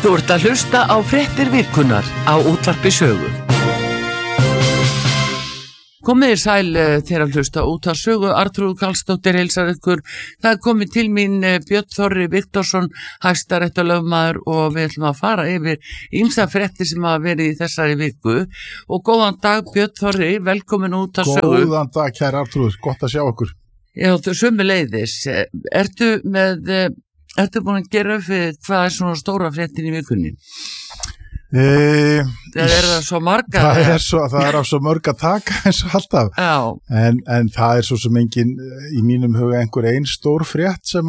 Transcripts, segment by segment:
Þú ert að hlusta á fréttir vikunnar á Útvarpi Sögu. Komið sæl þegar að hlusta út á Sögu. Arnþrúður Karlsdóttir heilsar ykkur. Það komið til mín Björn Þorri Viktorsson, hæstaréttarlögmaður, og við ætlum að fara yfir ýmsa fréttir sem hafa verið í þessari viku. Og góðan dag Björn Þorri, velkomin út á Sögu. Góðan dag kæra Arnþrúður, gott að sjá okkur. Já, þú sömuleiðis. Ertu búin að gera upp við hvað svona stóra fréttin í vikunni? Það er svo marga. Það er á svo mörg að taka eins og alltaf. Já. En það er svo sem engin í mínum huga einhver ein stór frétt sem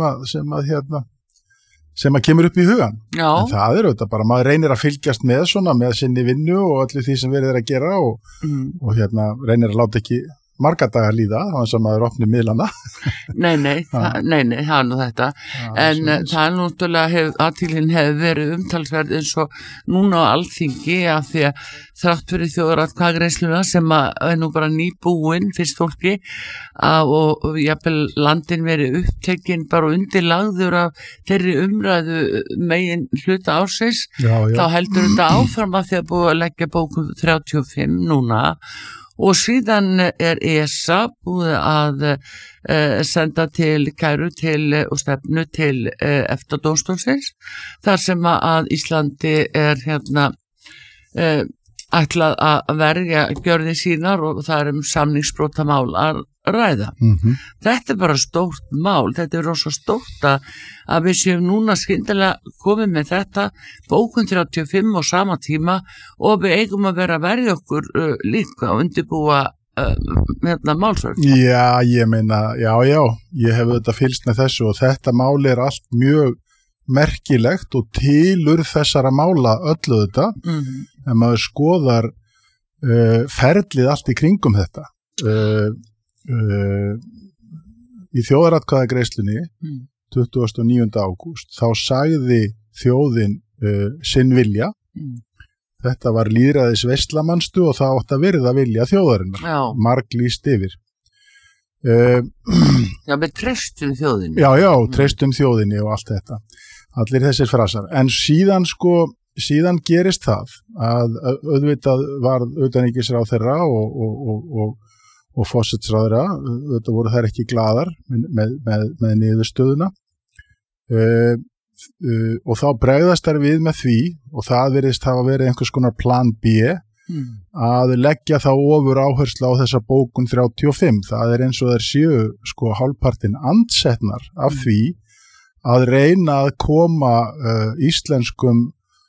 að kemur upp í hugan. Já. En það er auðvitað bara, maður reynir að fylgjast með svona, með sinni vinnu og allir því sem verið er að gera og reynir að láta ekki marga dagar líða, þannig að maður opni miðlana. Nei, það er nú þetta. En það er náttúrulega athygli hefur verið umtalsverð eins og núna á Alþingi, af því að þrátt fyrir þjóðaratkvæðagreiðsluna sem er nú bara nýbúin fyrst fólki og jafnvel landin verið upptekinn bara undirlagður af þeirri umræðu megin hluta ársins. Já. Þá heldur þetta áfram að því að búið að leggja bókum 35 núna. Og síðan er ESA búið að senda til kæru og stefnu til EFTA-dómstólsins, þar sem að Íslandi er ætlað að verja gjörðir sínar og það er samningsbrotamál að ræða. Mm-hmm. Þetta er bara stórt mál, þetta er rosa stórt að við séum núna skyndilega komið með þetta bókun 35 á sama tíma og við eigum að vera að verja okkur líka og undirbúa málsvörn. Já, ég meina, ég hef þetta fylgst með þessu og þetta mál er allt mjög merkilegt og tilur þessara mála öllu þetta, en maður skoðar ferlið allt í kringum þetta. Í þjóðaratkvæðagreiðslunni 29. ágúst þá sagði þjóðin sinn vilja. Þetta var lýðræðisveislamannstu og það átti að verða vilja þjóðarinnar. Já. Marglýst yfir. Já, við treystum þjóðinni. Já, treystum þjóðinni og allt þetta. Allir þessir frasar. En síðan gerist það að auðvitað var utanríkisráðherra og forsætisráðherra, auðvitað voru þær ekki glaðar með niðurstöðuna og þá bregðast þær við með því og það virðist hafa verið einhvers konar plan B að leggja þá ofur áherslu á þessa bókun 35. Það er eins og þær séu hálfpartinn andsetnar af því að reyna að koma íslenskum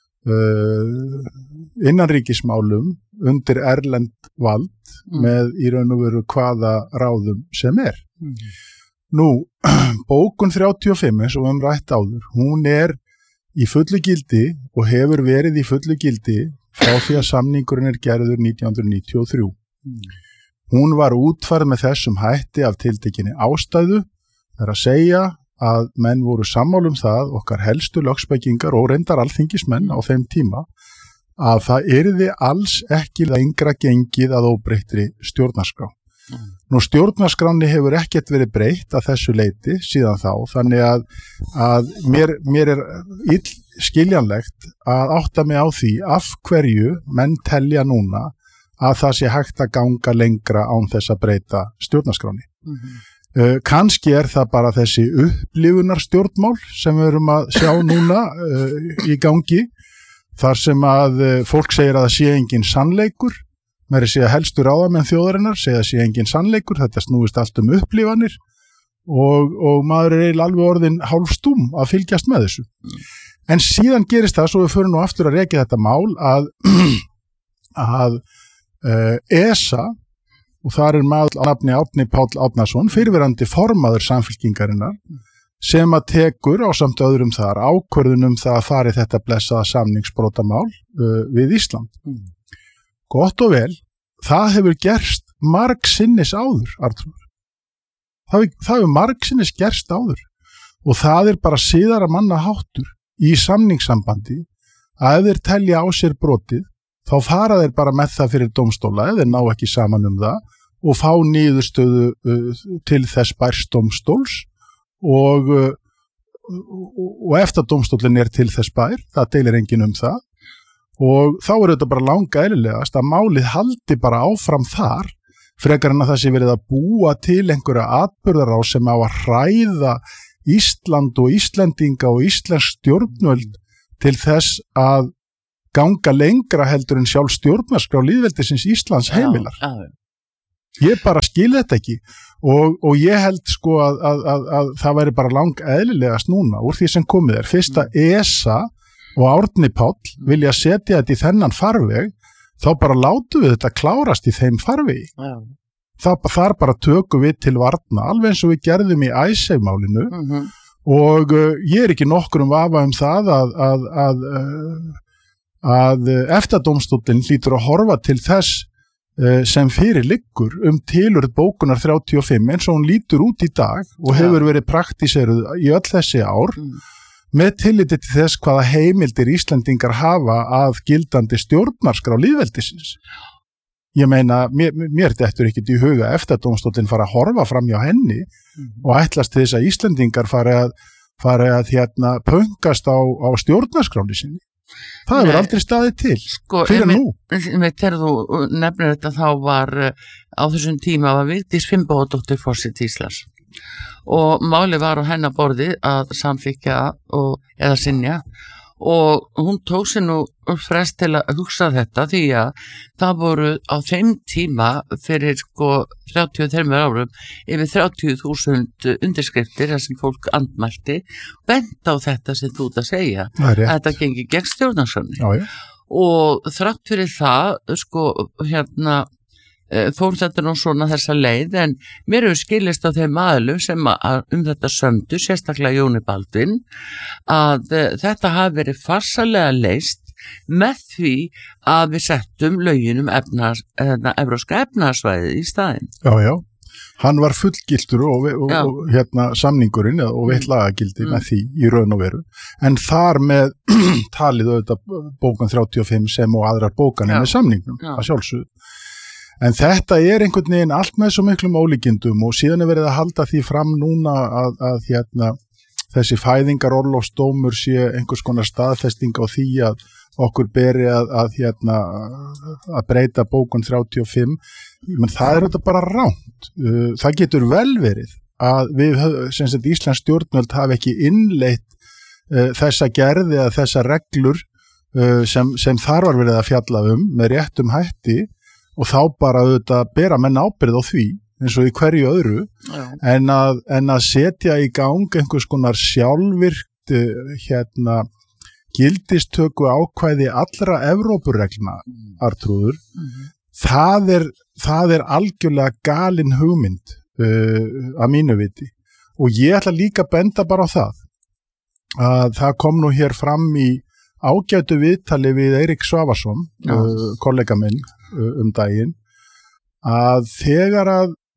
innanríkismálum undir erlend vald með í raun og veru hvaða ráðum sem er. Nú, bókun 35 eins og rætt áður, hún er í fullu gildi og hefur verið í fullu gildi frá því að samningurinn er gerður 1993. Hún var útfærð með þessum hætti af tiltekinni ástæðu, það er að segja að menn voru sammála það, okkar helstu lögspekingar og reyndar alþingismenn á þeim tíma, að það yrði alls ekki lengra gengið að óbreyttri stjórnarskrá. Nú stjórnarskránni hefur ekkert verið breytt að þessu leyti síðan þá, þannig að mér er skiljanlegt að átta mig á því af hverju menn telja núna að það sé hægt að ganga lengra án þess að breyta stjórnarskránni. Kannski er það bara þessi upplifunarstjórnmál sem við erum að sjá núna í gangi, þar sem að fólk segir að það sé engin sannleikur, meiri segja helstu ráðamenn þjóðarinnar, segja að sé engin sannleikur, þetta snúist allt upplifanir og maður er eiginlega alveg orðin hálfstúm að fylgjast með þessu. En síðan gerist það, svo við förum nú aftur að rekja þetta mál, að ESA, og þar er maður á nafni Árni Páll Árnason, fyrrverandi formaður Samfylkingarinnar, sem að tekur á samt öðrum þar ákvörðunum það að fari þetta blessaða samningsbrotamál við Ísland. Gott og vel, það hefur gerst margsinnis áður, Arnþrúður. Það hefur margsinnis gerst áður og það er bara siðara manna háttur í samningssambandi að ef þeir telja á sér brotið, þá fara þeir bara með það fyrir dómstóla ef þeir ná ekki saman það og fá niðurstöðu til þess bærs dómstóls og EFTA-dómstóllinn til þess bær, það deilir enginn það og þá þetta bara langeðlilegast að málið haldi bara áfram þar frekar en að það sé verið að búa til einhverja atburðarás sem á að hræða Ísland og Íslendinga og íslensk stjórnvöld til þess að ganga lengra heldur en sjálf stjórnarskrá lýðveldisins Íslands heimilar. Ég bara skil þetta ekki og ég held sko að það væri bara langeðlilegast núna úr því sem komið fyrst að ESA og Árni Páll vilja setja þetta í þennan farveg, þá bara látum við þetta klárast í þeim farvegi. Þar bara tökum við til varna, alveg eins og við gerðum í Icesave-málinu og ég ekki nokkur vafa það að EFTA-dómstóllinn hlýtur að horfa til þess sem fyrir liggur tilurð bókunar 35 eins og hún lítur út í dag og hefur verið praktíseruð í öll þessi ár með tilliti til þess hvaða heimildir Íslendingar hafa að gildandi stjórnarskrá lýðveldisins. Ég meina, mér dettur ekkert í huga EFTA-dómstóllinn fara að horfa fram hjá henni og ætlast til þess að Íslendingar fari að pöngast á stjórnarskráni sinni. Það hefur aldrei staðið til, fyrir nú. Þegar þú nefnir þetta þá var á þessum tíma var Vigdís Finnbogadóttir forseti Íslands og máli var á hennar borði að samþykkja eða synja og hún tók sér nú frest til að hugsa þetta því að það voru á þeim tíma fyrir 33 árum yfir 30.000 undirskriftir þar sem fólk andmælti bent á þetta sem þú ert að segja að þetta gengi gegn stjórnarskránni og þrátt fyrir það fór þetta nú svona þessa leið en mér hefur skilist á þeim aðilum sem þetta sömdu, sérstaklega Jóni Baldvin að þetta hafi verið farsalega leyst með því að við settum lögin evrópska efnahagsvæðið í staðinn. Já, hann var fullgiltur og samningurinn og vittlagagildi með því í raun og veru en þar með talið auðvitað bókan 35 sem og aðrar bókanir með samningnum að sjálfsögðu. En þetta einhvern veginn allt með svo miklum ólíkindum og síðan verið að halda því fram núna að þessi fæðingarorlofsdómur sé einhvers konar staðfesting á því að okkur beri að breyta bókun 35. Men það þetta bara rangt. Það getur vel verið að við, Íslands stjórnvöld hafi ekki innleitt þessa gerði eða þessa reglur sem þar var verið að fjalla með réttum hætti og þá bara auðvitað bera menn ábyrgð á því eins og í hverju öðru en að setja í gang einhvers konar sjálfvirkt gildistöku ákvæði allra Evrópureglna Artrúður það algjörlega galin hugmynd að mínu viti og ég ætla líka að benda bara á að það kom nú hér fram í ágætu viðtali við Eirík Svavarsson kollega minn daginn að þegar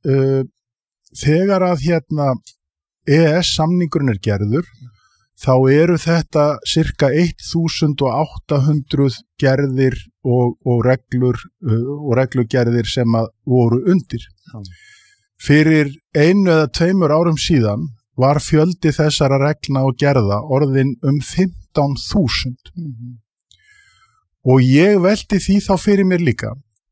að EES samningurinn gerður þá eru þetta cirka 1800 gerðir og reglugerðir sem að voru undir. Fyrir 1 eða 2 árum síðan var fjöldi þessara reglna og gerða orðin 15.000 og ég velti því þá fyrir mér líka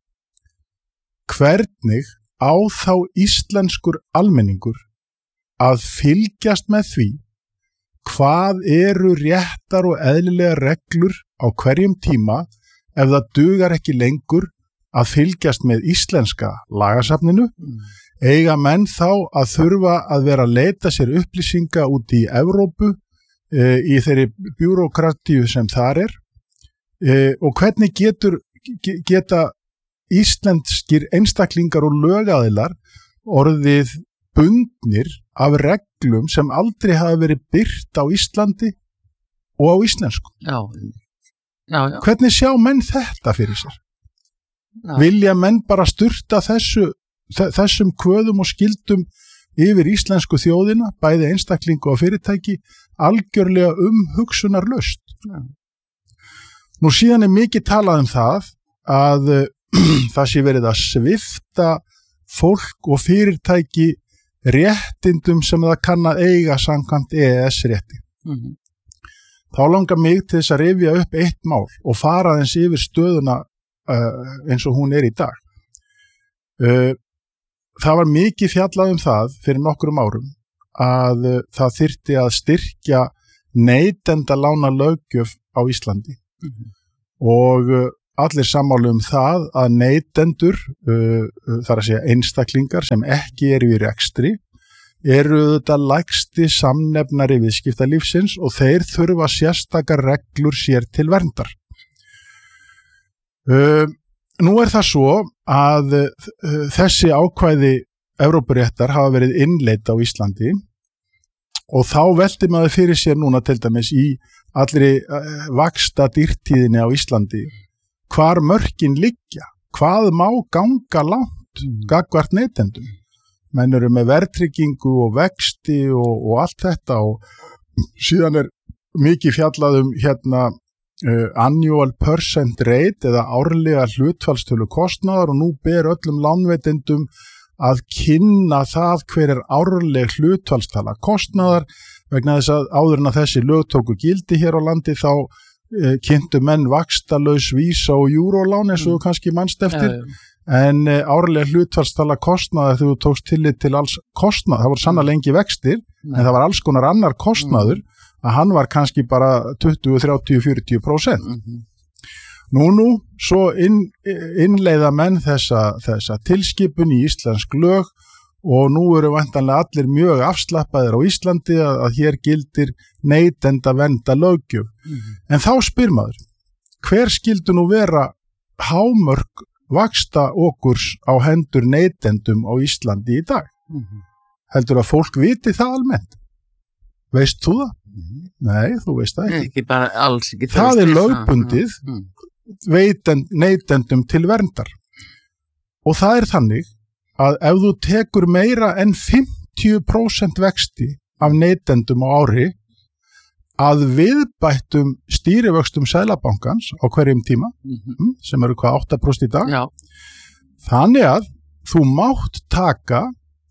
hvernig á þá íslenskur almenningur að fylgjast með því hvað eru réttar og eðlilega reglur á hverjum tíma ef það dugar ekki lengur að fylgjast með íslenska lagasafninu eiga menn þá að þurfa að vera að leita sér upplýsinga út í Evrópu í þeirri bjúrókratíu sem þar og hvernig geta íslenskir einstaklingar og lögaðilar orðið bundnir af reglum sem aldrei hafa verið birt á Íslandi og á íslensku. Já. Hvernig sjá menn þetta fyrir sér? Vilja menn bara sturta þessum kvöðum og skildum yfir íslensku þjóðina, bæði einstaklingu og fyrirtæki, algjörlega hugsunarlaust. Nú síðan mikið talað það að það sé verið að svipta fólk og fyrirtæki réttindum sem það kann að eiga samkvæmt EES-rétti. þá langar mig til þess að rifja upp eitt mál og fara þess yfir stöðuna eins og hún í dag. Það var mikið fjallað það fyrir nokkrum árum að það þyrfti að styrkja neytendalána löggjöf á Íslandi og allir sammála það að neytendur, þar að segja einstaklingar sem ekki eru í rekstri, eru þetta lægsti samnefnari viðskiptalífsins og þeir þurfa sérstakar reglur sér til verndar. Nú það svo að þessi ákvæði Evrópuréttar hafa verið innleidd á Íslandi og þá velti maður fyrir sér núna til dæmis í allri vaxta dýrtíðinni á Íslandi hvar mörkin liggja, hvað má ganga langt gagnvart neytendum. Menn eru með verðtryggingu og vexti og allt þetta og síðan mikið fjallað annual percent rate eða árlega hlutfallstölu kostnaðar og nú ber öllum lánveitendum að kynna það hver árleg hlutfallstala kostnaðar vegna þess að áður en að þessi lög tóku gildi hér á landi þá kynntu menn vaxtalaus vísa og júrólán eins og kannski mannst eftir en árleg hlutfallstala kostnaðar þegar þú tókst tillit til alls kostnað, það voru sannarlega engi vextir en það var alls konar annar kostnaður að hann var kannski bara 20, 30, 40%. Nú, svo innleiða menn þessa tilskipun í íslensk lög og nú eru væntanlega allir mjög afslappaðir á Íslandi að hér gildir neytendavernda löggjöf. En þá spyr maður, hver skyldu nú vera hámörk vaxta okurs á hendur neytendum á Íslandi í dag? Heldur að fólk viti það almennt? Veist þú það? Nei, þú veist það ekki. Ekki bara alls ekki. Það lögbundið neytendum til verndar. Og það þannig að ef þú tekur meira en 50% vexti af neytendum á ári að viðbættum stýrivöxtum Seðlabankans á hverjum tíma, sem eru hvað 8% í dag, Já. Þannig að þú mátt taka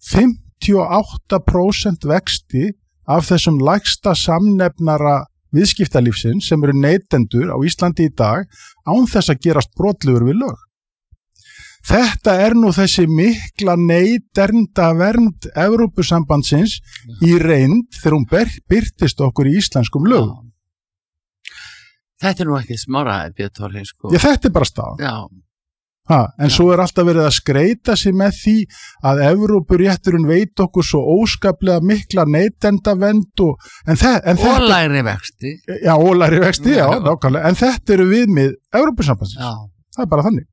58% vexti af þessum lægsta samnefnara viðskiptalífsins sem eru neytendur á Íslandi í dag án þess að gerast brotlegur við lög. Þetta nú þessi mikla neytendavernd Evrópusambandsins í reynd þegar hún birtist okkur í íslenskum lögum. Þetta nú ekki smáraði, Björn Þorri, sko. Já, þetta bara staðan. Já. En svo alltaf verið að skreita sig með því að Evrópurétturinn veit okkur svo óskaplega mikla neytendavernd og lægri vexti. Já, og lægri vexti, já, nákvæmlega. En þetta eru viðmið Evrópusambandsins. Já. Það bara þannig.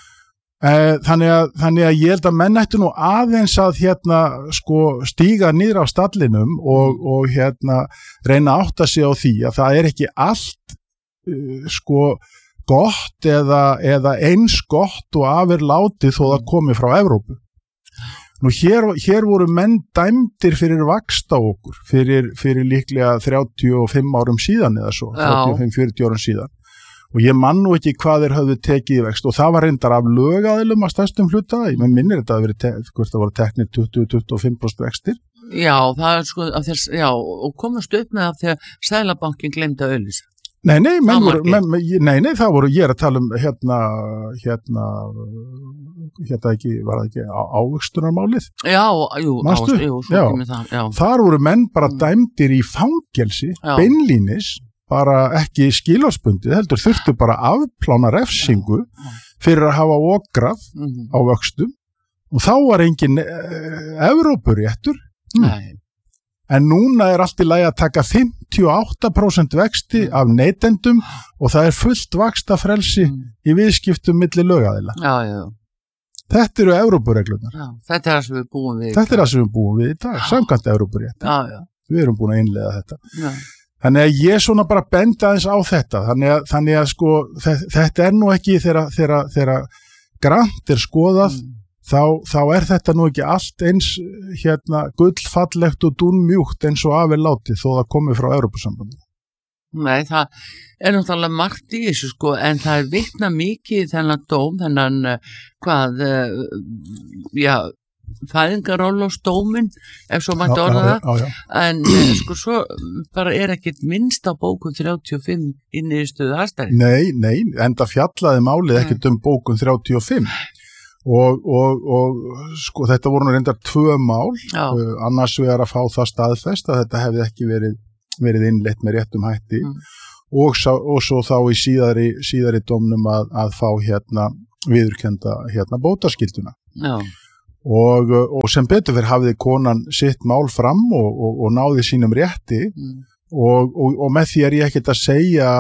Þannig að ég held að menn ættu nú aðeins að stíga niður á stallinum og reyna að átta sig á því að það ekki allt gott eða eins gott og afurlátið þó það komi frá Evrópu. Nú hér voru menn dæmdir fyrir vaxta okkur fyrir líklega 35 árum síðan eða svo, 35-40 árum síðan. Og ég man nú ekki hvað þeir höfðu tekið í vext og það var reyndar af lögaðilum að stærstum hluta, ég minnir þetta að það voru teknir 20-25% vextir. Já, það já, og komast upp með það þegar Seðlabankinn glemdi að auglýsa. Nei, það voru, ég að tala um ekki, var það ekki ávöxtunarmálið? Já, Manstu? Já. Þar voru menn bara dæmdir í fangelsi, beinlínis, bara ekki skilorðsbundið, heldur þurftu bara afplána refsingu fyrir að hafa okrað á vöxtum og þá var engin Evrópuréttur. Nei. En núna allt í lagi að taka 58% vexti af neytendum og það fullt vaxtafrelsi í viðskiptum milli lögaðila. Já. Þetta eru Evrópureglunar. Já, þetta það sem við búum við. Þetta það sem við búum við í dag, samkvæmt Evrópurétti. Já. Við erum búin að innleiða þetta. Já. Þannig að ég svona bara bendi aðeins á þetta. Þannig að þetta nú ekki þegar grannt skoðað, þá þetta nú ekki allt eins gullfallegt og dúnmjúkt eins og látið þó það komi frá Evrópusambandinu. Nei, það náttúrulega margt í þessu en það vitna mikið þennan dóm, fæðingarorlofsdóminn, ef svo mætti orða það, en sko svo bara ekkert minnst á bókun 35 í niðurstöðu Hæstaréttar. Nei, enda fjallaði málið ekkert bókun 35 og sko þetta voru reyndar 2 mál, annars vegar að fá það staðfest að þetta hefði ekki verið innleitt með réttum hætti og svo þá í síðari dómnum að fá viðurkennda bótaskylduna. Já. Og sem betur fyrir hafði konan sitt mál fram og náði sínum rétti og með því ég ekkert að segja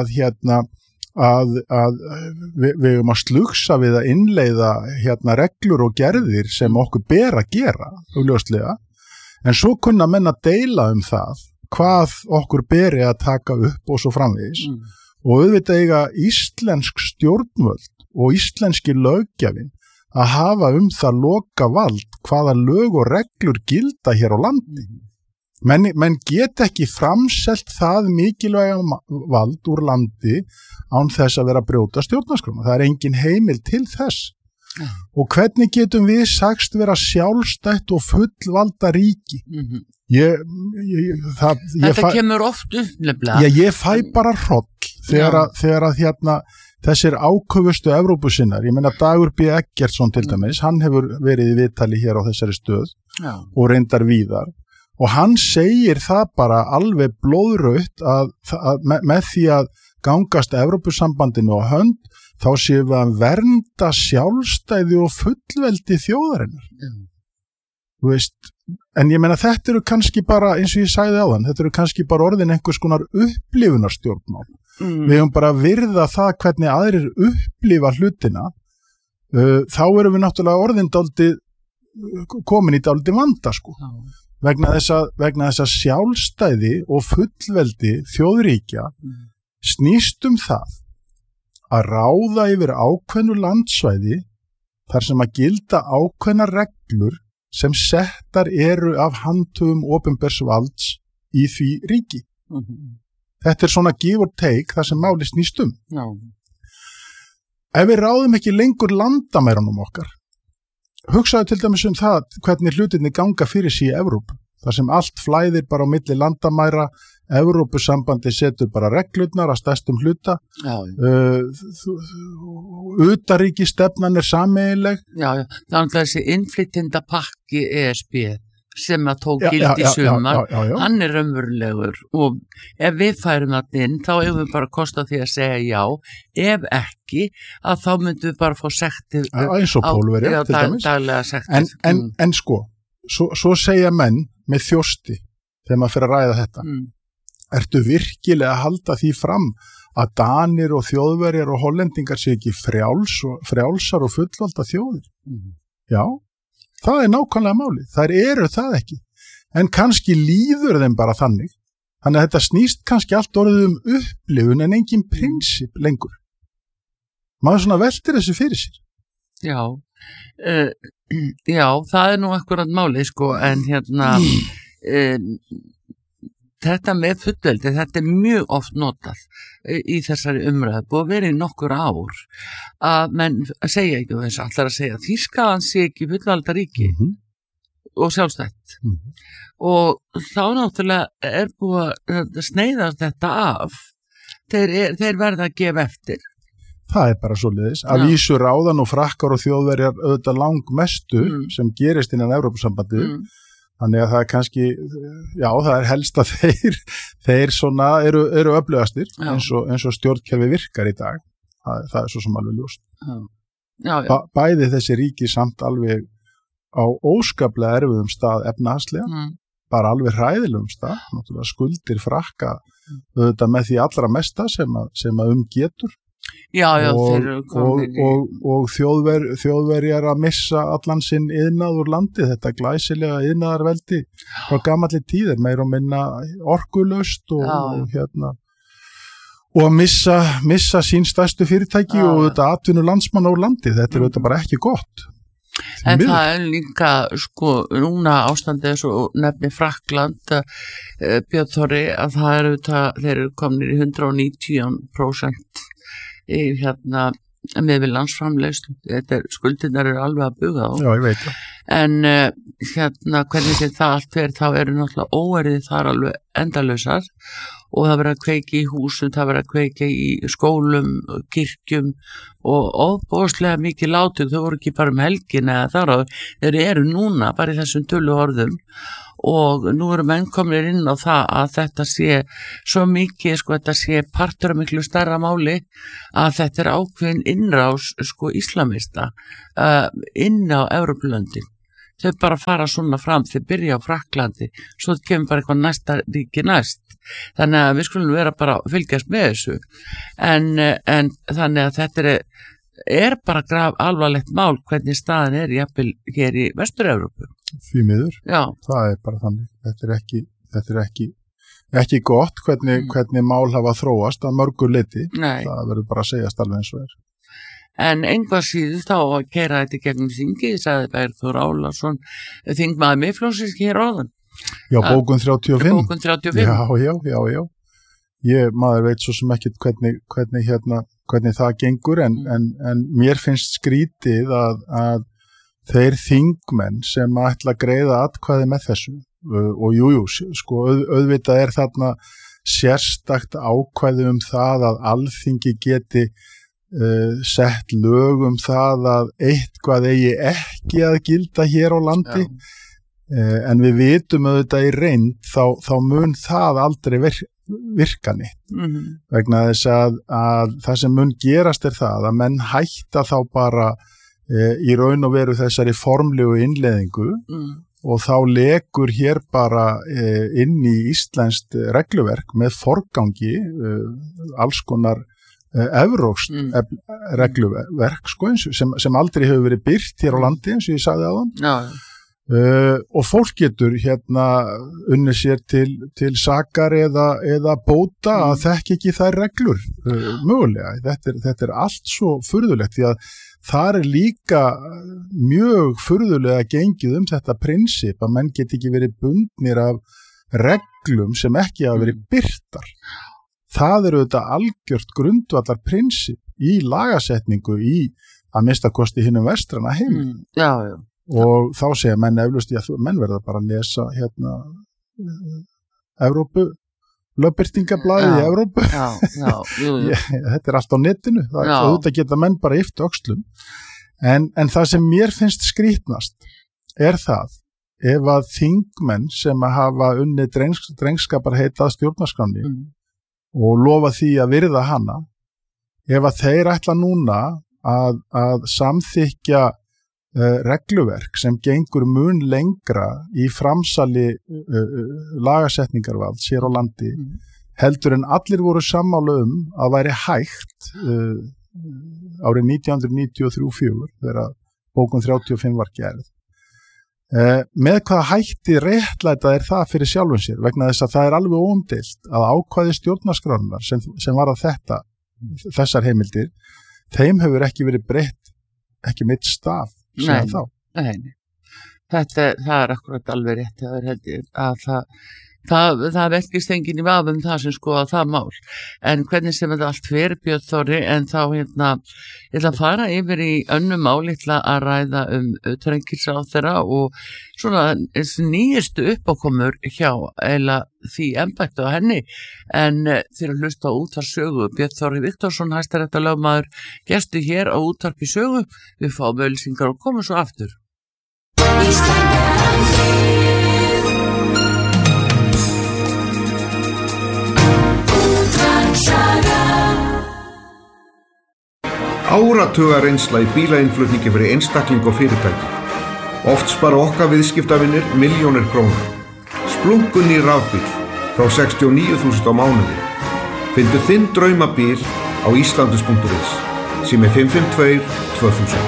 að við erum að slugsa við að innleiða reglur og gerðir sem okkur ber að gera, augljóslega, en svo kunna menn að deila það hvað okkur beri að taka upp og svo framvegis og auðvitað eiga íslensk stjórnvöld og íslenski löggjafinn að hafa það loka vald hvaða lög og reglur gilda hér á landi. Menn get ekki framselt það mikilvæga vald úr landi án þess að vera að brjóta stjórnarskrána. Það engin heimil til þess. Og hvernig getum við sagst vera sjálfstætt og fullvalda ríki? Þetta kemur oft upp nefnilega. Ég fæ bara hroll þegar að þessir áköfustu Evrópusinnar, ég meina Dagur B. Eggertsson til dæmis, hann hefur verið í viðtali hér á þessari stöð og reyndar víðar og hann segir það bara alveg blóðraut að með því að gangast Evrópusambandinu á hönd þá séum við að vernda sjálfstæði og fullveldi þjóðarinnar. Þú veist, en ég meina þetta eru kannski bara, eins og ég sagði áðan, þetta eru kannski bara orðin einhvers konar upplifunarstjórnmál. Við höfum bara að virða það hvernig aðrir upplifa hlutina, þá erum við náttúrulega orðin komin í dálítið vanda sko. Vegna þess að sjálfstæði og fullveldi þjóðríkja snýst það að ráða yfir ákveðnu landsvæði þar sem að gilda ákveðnar reglur sem settar eru af handhöfum opinbers valds í því ríki. Þetta svona give or take það sem máli snýst Já. Ef við ráðum ekki lengur landamærunum okkar, hugsaðu til dæmis það hvernig hlutinni ganga fyrir sig í Evrópu, þar sem allt flæðir bara á milli landamæra, Evrópusambandi setur bara reglurnar að stærstum hluta, utanríkisstefnan sameiginleg. Já, þannig að þessi innflytjenda pakki ESB sem að tók gildi í sumar, hann raunverulegur og ef við færum það inn þá hefur við bara kostað því að segja já, ef ekki að þá myndum við bara fá sektir eins og Pólverja til dæmis. Daglega sektir. En sko, svo segja menn með þjósti þegar maður fyrir að ræða þetta. Ertu virkilega að halda því fram að Danir og Þjóðverjar og Hollendingar sé ekki frjálsar og fullvalda þjóðir? Já. Það nákvæmlega málið. Þær eru það ekki. En kannski líður þeim bara þannig. Þannig að þetta snýst kannski allt orðið upplifun en engin prinsip lengur. Maður svona veltir þessu fyrir sér. Já, það nú akkurat málið sko, en þetta með fullveldi, þetta mjög oft notað í þessari umræðu, búið að vera í nokkur ár að menn segja ekki þess, allar að segja Þýskaland sé ekki fullvalda ríki og sjálfstætt og þá náttúrulega búið að sneiðast þetta af þeir verða að gefa eftir. Það bara svoleiðis, að vísu ráðan og Frakkar og Þjóðverjar auðvitað langmestu sem gerist innan Evrópusambandið. Þannig að það kannski, það helst að þeir svona eru öflugastir eins og stjórnkerfi virkar í dag. Það svo sem alveg ljóst. Bæði þessi ríki samt alveg á óskaplega erfiðum stað efnahagslega, bara alveg hræðilegum stað, náttúrulega skuldir Frakka auðvitað með því allra mesta sem að getur. Og þjóðverjar að missa allan sinn iðnað úr landi, þetta glæsilega iðnaðarveldi frá gamalli tíðir, meir og minna orkulaust og að missa sín stærstu fyrirtæki og þetta atvinnu landsmanna úr landi, þetta þetta bara ekki gott. En það líka sko núna ástandið svo nefni Frakkland Björn Þorri að þeir eru komnir í 119% í með við landsframleiðslu, skuldirnar eru alveg að buga á. Já, ég veit það. En hvernig sem það allt fer, þá eru náttúrulega óerðið þar alveg endalausar og það verður að kveiki í húsum, það verður að kveiki í skólum, kirkjum og ofboðslega mikið látug, þau voru ekki bara helgin eða þar á, þeir eru núna bara í þessum töluorðum og nú eru menn komnir inn á það að þetta sé svo mikið, þetta sé partur af miklu stærra máli að þetta ákveðin innrás, islamista inn á Evrópulöndin. Þau bara fara svona fram, þau byrja á Frakklandi, svo kemur bara eitthvað næsta ríki næst. Þannig að við skulum vera bara að fylgjast með þessu. En þannig að þetta er bara graf alvarlegt mál hvernig staðan jafnvel hér í Vestur-Evrópu. Því miður. Já. Það er bara þannig. Þetta er ekki gott hvernig mál hafa þróast að mörgu leyti. Nei. Það verður bara að segjast alveg eins og er. En einhvað síður þá að keyra þetta gegnum þingi, sagði Bergþór Ólason, þingmaður Miðflokksins hér áðan. Já, bókun 35. Bókun 35. Já. Maður veit svo sem ekkert hvernig það gengur, en mér finnst skrítið að þeir þingmenn sem ætla að greiða atkvæði með þessu, og auðvitað þarna sérstakt ákvæði það að Alþingi geti sett lög það að eitthvað eigi ekki að gilda hér á landi. En við vitum auðvitað í reynd þá mun það aldrei virka neitt. Vegna þess að það sem mun gerast það að menn hætta þá bara í raun og veru þessari formlegu innleiðingu og þá lekur hér bara inn í íslenskt regluverk með forgangi alls konar evrópskt regluverk sem aldrei hefur verið birt hér á landi eins og ég sagði áðan. Og fólk getur unnið sér til sakar eða bóta að þekki ekki þær reglur mögulega. Þetta allt svo furðulegt því að þar líka mjög furðulega gengið þetta prinsip að menn geti ekki verið bundnir af reglum sem ekki hafa verið birtar. Það þetta algjört grundvallar prinsip í lagasetningu í að mista kosti hinum vestrana heim. Já. Og þá segja menn eflaust að menn verða bara að lesa Evrópu lögbirtingablaðið í Evrópu. Þetta allt á netinu. Það geta menn bara yft öxlum. En það sem mér finnst skrítnast það ef að þingmenn sem hafa unnið drengskaparheita að stjórnarskránni og lofa því að virða hana, ef að þeir ætla núna að samþykkja regluverk sem gengur mun lengra í framsali lagasetningarvalds hér á landi heldur en allir voru sammála að væri hægt árið 1993-4 þegar bókun 35 var gerð. Með hvaða hætti réttlæta það fyrir sjálfum sér vegna þess að það alveg óumdeilt að ákvæði stjórnarskrárinnar sem var að þessar heimildir, þeim hefur ekki verið breytt ekki mitt staf sem þá. Nei. Það akkurat alveg rétt að það velkist enginn í vafum það sem skoða það mál. En hvernig sem þetta allt fer, Björn Þorri, en þá ég ætla að fara yfir í önnur mál, ég ætla að ræða utanríkisráðherra og svona nýjustu uppákomur hjá því embættu á henni, en þeir hlusta á útvarpssögu. Björn Þorri Viktorsson, hæstaréttarlögmaður, gestur hér á útvarpi sögu. Við fáum auglýsingar og komum svo aftur. Áratuga reynsla í bílainnflutningi fyrir einstakling og fyrirtæki. Oft spara okkar viðskiptavinir milljónir króna. Splunkunni rafbíl frá 69.000 á mánuði. Fyndu þinn draumabíl á islandus.is sími 552-2000.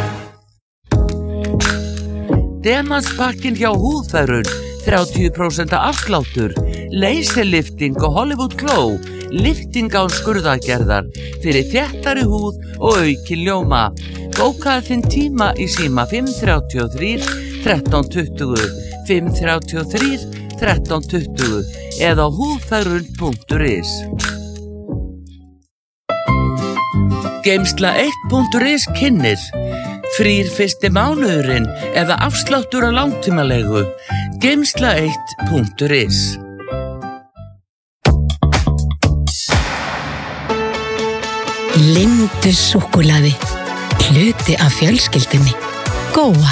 Demanspakkinn hjá Húðfærun, 30% afsláttur, leysilifting og Hollywood Glow, lifting án skurðagerðar fyrir þéttari húð og aukin ljóma. Bókaðu þinn tíma í síma 533 1320, 533 1320 eða húðfærun.is. Geimsla1.is kynnir frýr fyrsti mánuðurinn eða afsláttur á langtímalegu. Geimsla1.is. Lindu súkkulaði, hluti af fjölskyldunni. Góa.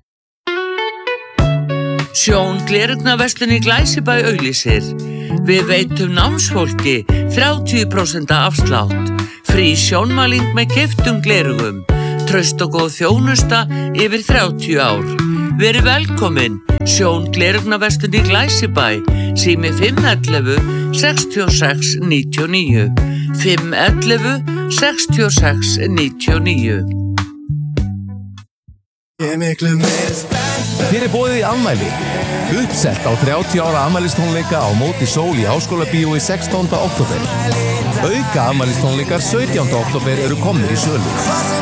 Sjón gleraugnavesslun í Glæsibæ auglýsir. Við veitum námsfólki 30% afslátt. Frí sjónmæling með keyptum gleraugum. Traust og góð þjónusta yfir 30 ár. Verið velkomin. Sjón gleraugnavesslun í Glæsibæ. Sími 511 66 99. 511 66 99. Þér boðið í afmæli. Uppsett á 30 ára afmælistónleika á Móti Sól í Háskólabíói 16. október. Auka afmælistónleikar 17. október eru komnir í sölu.